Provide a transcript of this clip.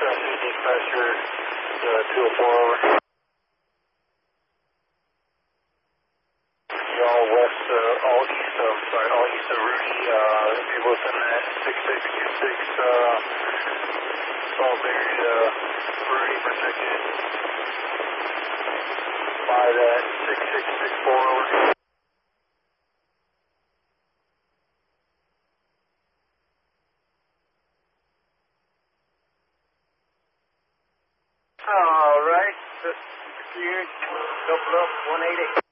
dispatcher, 204 over. All west, all east of Rudy, if you're looking at 6626, Salisbury, Rudy protected by that 6664 over. All right, couple up, 188.